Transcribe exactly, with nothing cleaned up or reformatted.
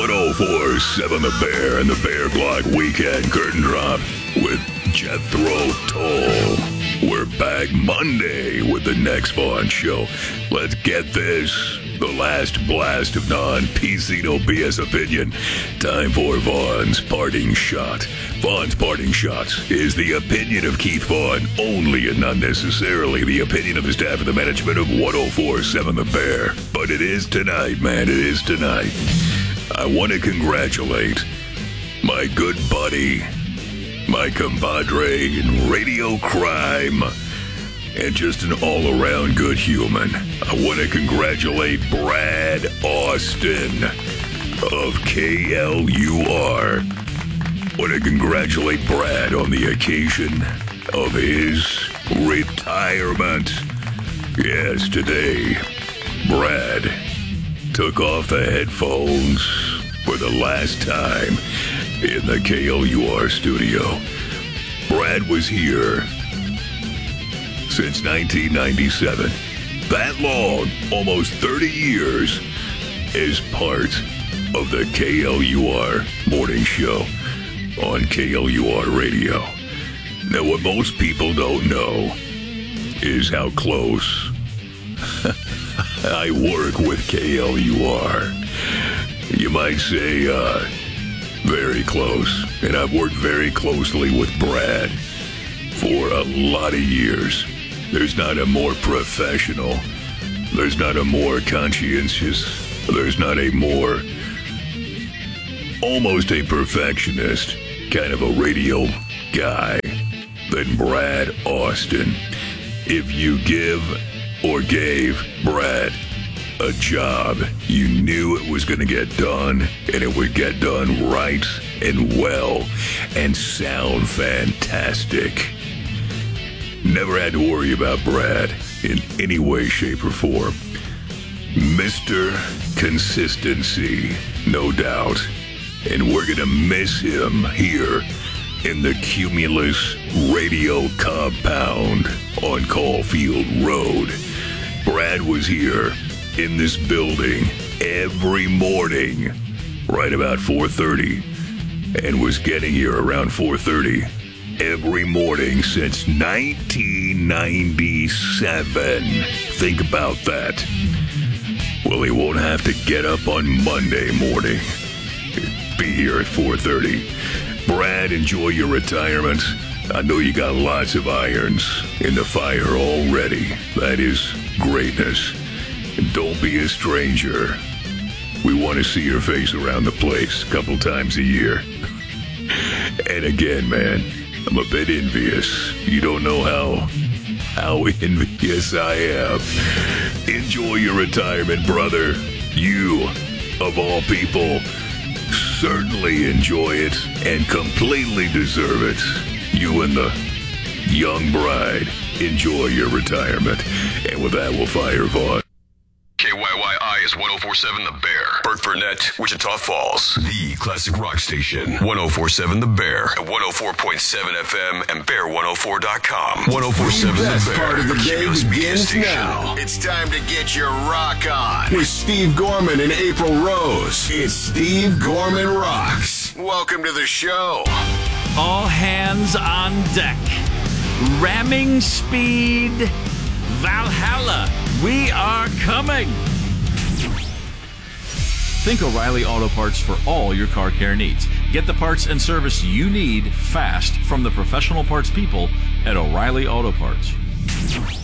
oh four point seven The Bear and the Bear Block Weekend Curtain Drop with Jethro Tull. We're back Monday with the next Vaughn Show. Let's get this. The last blast of non-P C no B S opinion. Time for Vaughn's Parting Shot. Vaughn's Parting Shots is the opinion of Keith Vaughn only and not necessarily the opinion of the staff and the management of one oh four point seven The Bear. But it is tonight, man. It is tonight. I want to congratulate my good buddy, my compadre in radio crime, and just an all-around good human. I want to congratulate Brad Austin of K L U R. I want to congratulate Brad on the occasion of his retirement. Yes, today, Brad took off the headphones for the last time in the K L U R studio. Brad was here since nineteen ninety-seven. That long, almost thirty years, is part of the K L U R morning show on K L U R radio. Now, what most people don't know is how close I work with K L U R. You might say, uh, very close. And I've worked very closely with Brad for a lot of years. There's not a more professional, there's not a more conscientious, there's not a more, almost a perfectionist kind of a radio guy than Brad Austin. If you give or gave Brad a job, you knew it was going to get done, and it would get done right and well and sound fantastic. Never had to worry about Brad in any way, shape, or form. Mister Consistency, no doubt. And we're going to miss him here in the Cumulus Radio Compound on Caulfield Road. Brad was here in this building every morning right about four thirty and was getting here around four thirty every morning since nineteen ninety-seven. Think about that. Well, he won't have to get up on Monday morning. He'll be here at four thirty. Brad, enjoy your retirement. I know you got lots of irons in the fire already. That is greatness. And don't be a stranger. We want to see your face around the place a couple times a year. And again, man, I'm a bit envious. You don't know how, how envious I am. Enjoy your retirement, brother. You, of all people, certainly enjoy it and completely deserve it. You and the young bride, enjoy your retirement. And with that, we'll fire Vaughn. K Y Y I is one oh four point seven The Bear. Burt Burnett, Wichita Falls. The classic rock station. one oh four point seven The Bear. At one oh four point seven F M and bear one oh four dot com. one oh four point seven The, the Bear. Part of the day Cumulus begins now. It's time to get your rock on. With Steve Gorman and April Rose. It's Steve Gorman Rocks. Welcome to the show. All hands on deck. Ramming speed. Valhalla. We are coming. Think O'Reilly Auto Parts for all your car care needs. Get the parts and service you need fast from the professional parts people at O'Reilly Auto Parts.